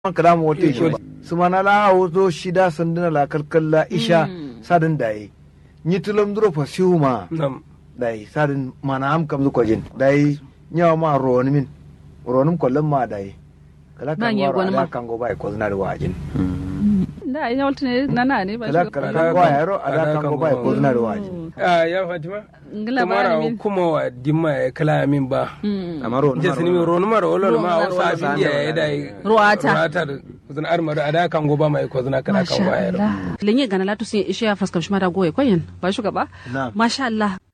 kalamu wote shi sumana la wozo shida sandina la kalkalla isha sadin dai nyitulum duro fa siuma dai sadin mana am kam ko jin dai nyaw ma ronum kollam ma dai kala kan waro ala kan go bai ko zna da wajin da ina waltine nana ne ba kala kan go yaro ala kan go bai ko zna da wajin ya Fatima kamara kuma wa dimma kala min ba amaro jesini mi ronu maro lolo ma o sa bi ya dai ruwata zan armaro ada kan go ba mai ko zna kala kan go yaro lenye gana latu sai ishe ya faskam shima da goye koyen ba shugaba masha Allah